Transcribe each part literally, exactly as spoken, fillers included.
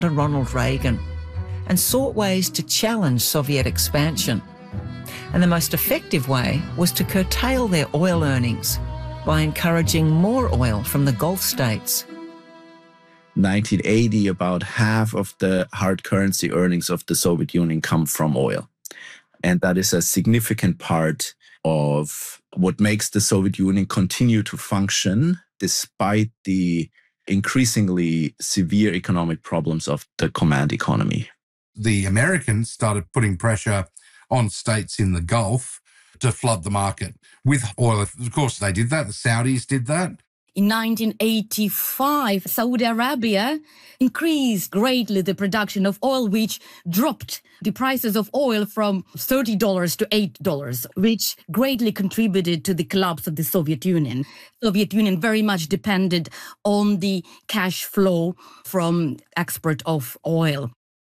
Ronald Reagan and sought ways to challenge Soviet expansion. And the most effective way was to curtail their oil earnings by encouraging more oil from the Gulf states. nineteen eighty, about half of the hard currency earnings of the Soviet Union come from oil. And that is a significant part of what makes the Soviet Union continue to function despite the increasingly severe economic problems of the command economy. The Americans started putting pressure on states in the Gulf to flood the market with oil. Of course, they did that. The Saudis did that. In nineteen eighty-five, Saudi Arabia increased greatly the production of oil, which dropped the prices of oil from thirty dollars to eight dollars, which greatly contributed to the collapse of the Soviet Union. The Soviet Union very much depended on the cash flow from export of oil.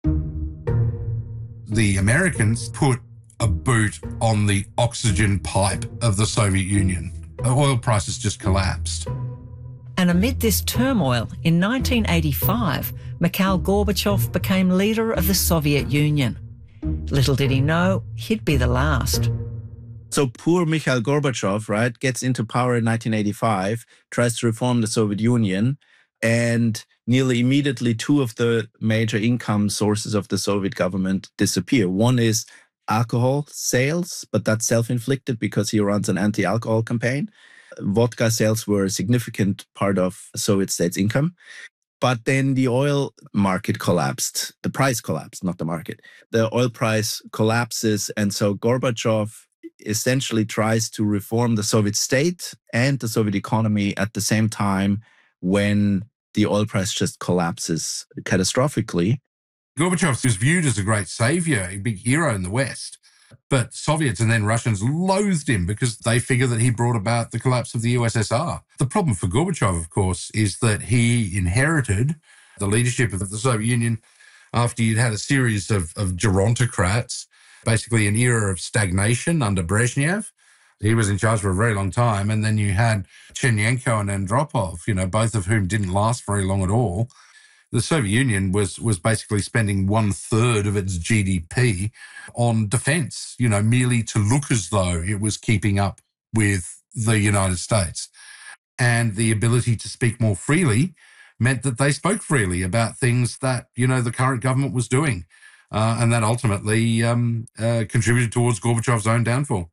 The Americans put a boot on the oxygen pipe of the Soviet Union. The oil prices just collapsed. And amid this turmoil, in nineteen eighty-five, Mikhail Gorbachev became leader of the Soviet Union. Little did he know, he'd be the last. So poor Mikhail Gorbachev, right, gets into power in nineteen eighty-five, tries to reform the Soviet Union, and nearly immediately two of the major income sources of the Soviet government disappear. One is alcohol sales, but that's self-inflicted because he runs an anti-alcohol campaign. Vodka sales were a significant part of Soviet states' income. But then the oil market collapsed. The price collapsed, not the market. The oil price collapses. And so Gorbachev essentially tries to reform the Soviet state and the Soviet economy at the same time when the oil price just collapses catastrophically. Gorbachev was viewed as a great savior, a big hero in the West. But Soviets and then Russians loathed him because they figured that he brought about the collapse of the U S S R. The problem for Gorbachev, of course, is that he inherited the leadership of the Soviet Union after you'd had a series of, of gerontocrats, basically an era of stagnation under Brezhnev. He was in charge for a very long time. And then you had Chernenko and Andropov, you know, both of whom didn't last very long at all. The Soviet Union was was basically spending one third of its G D P on defense, you know, merely to look as though it was keeping up with the United States. And the ability to speak more freely meant that they spoke freely about things that, you know, the current government was doing. Uh, and that ultimately um, uh, contributed towards Gorbachev's own downfall.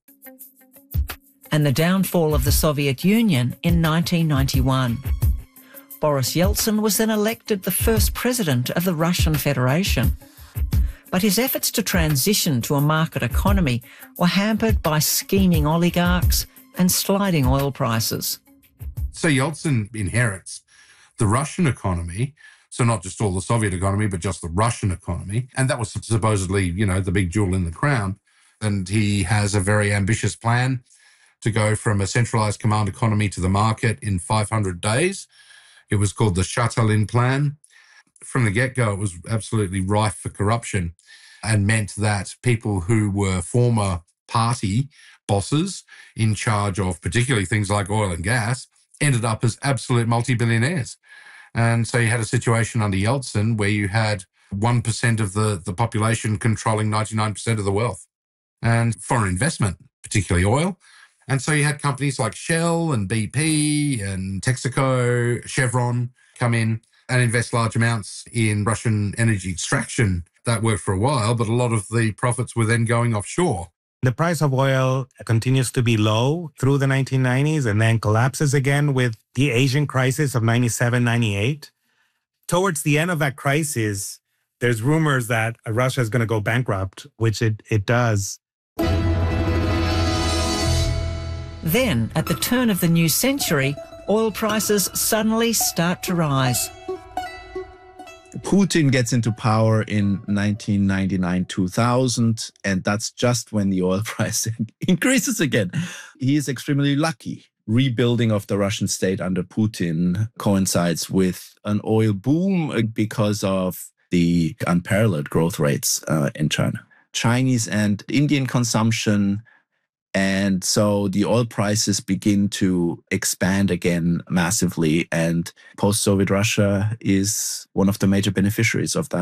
And the downfall of the Soviet Union in nineteen ninety-one. Boris Yeltsin was then elected the first president of the Russian Federation. But his efforts to transition to a market economy were hampered by scheming oligarchs and sliding oil prices. So Yeltsin inherits the Russian economy, so not just all the Soviet economy, but just the Russian economy. And that was supposedly, you know, the big jewel in the crown. And he has a very ambitious plan to go from a centralized command economy to the market in five hundred days. It was called the Shatalin Plan. From the get-go, it was absolutely rife for corruption and meant that people who were former party bosses in charge of particularly things like oil and gas ended up as absolute multi-billionaires. And so you had a situation under Yeltsin where you had one percent of the, the population controlling ninety-nine percent of the wealth and foreign investment, particularly oil. And so you had companies like Shell and B P and Texaco, Chevron come in and invest large amounts in Russian energy extraction. That worked for a while, but a lot of the profits were then going offshore. The price of oil continues to be low through the nineteen nineties and then collapses again with the Asian crisis of ninety-seven, ninety-eight. Towards the end of that crisis, there's rumors that Russia is going to go bankrupt, which it, it does. Then, at the turn of the new century, oil prices suddenly start to rise. Putin gets into power in nineteen ninety-nine, two thousand, and that's just when the oil price increases again. He is extremely lucky. Rebuilding of the Russian state under Putin coincides with an oil boom because of the unparalleled growth rates uh, in China. Chinese and Indian consumption And so the oil prices begin to expand again massively. And post-Soviet Russia is one of the major beneficiaries of that.